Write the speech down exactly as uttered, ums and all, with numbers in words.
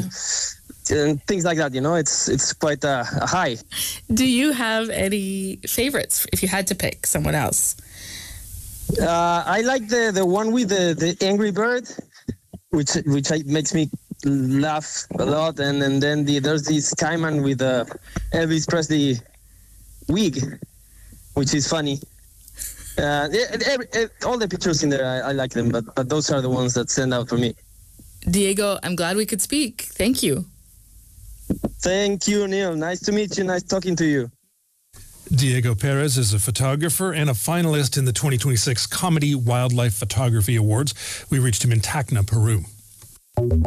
and things like that. You know, it's it's quite a, a high. Do you have any favorites if you had to pick someone else? Uh, I like the, the one with the, the Angry Bird, which which I, makes me laugh a lot, and, and then the, there's this Cayman with the Elvis Presley wig, which is funny. Uh, every, every, all the pictures in there, I, I like them, but, but those are the ones that stand out for me. Diego, I'm glad we could speak. Thank you. Thank you, Neil. Nice to meet you. Nice talking to you. Diego Perez is a photographer and a finalist in the twenty twenty-six Comedy Wildlife Photography Awards. We reached him in Tacna, Peru.